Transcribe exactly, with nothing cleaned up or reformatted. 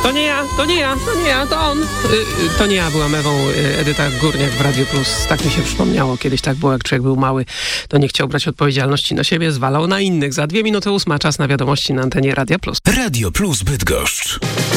To nie ja, to nie ja, to nie ja, to on. Y, y, to nie ja byłam Ewą, y, Edyta Górniak w Radiu Plus. Tak mi się przypomniało. Kiedyś tak było, jak człowiek był mały, to nie chciał brać odpowiedzialności na siebie, zwalał na innych. Za dwie minuty ósma, czas na wiadomości na antenie Radia Plus. Radio Plus Bydgoszcz.